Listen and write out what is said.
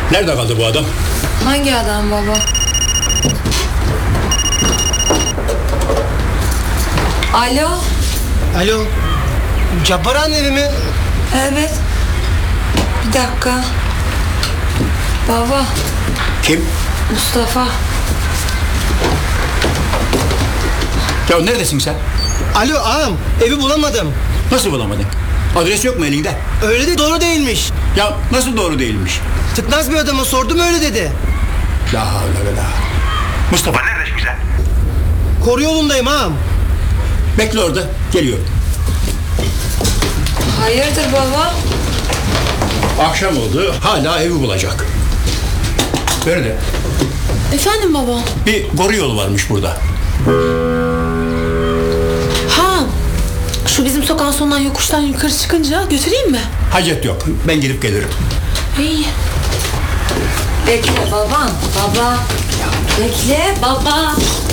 Nerede kaldı bu adam? Hangi adam baba? Alo? Alo. Cabbar annemi mi? Evet. Bir dakika. Baba, Kim? Mustafa. Ya neredesin sen? Alo ağam, evi bulamadım. Nasıl bulamadın? Adres yok mu elinde? Öyle de doğru değilmiş. Ya nasıl doğru değilmiş? Tıknaz bir adama sordum, öyle dedi. La havle ve la. Mustafa nerede şimdi sen? Koru yolundayım ağam. Bekle orada, geliyorum. Hayırdır baba? Akşam oldu, hala evi bulacak. Böyle Efendim baba? bir boru yolu varmış burada. Ha, şu bizim sokağın sonundan yokuştan yukarı çıkınca götüreyim mi? Hacet yok, ben gidip gelirim. İyi. Bekle babam. Baba. Bekle baba.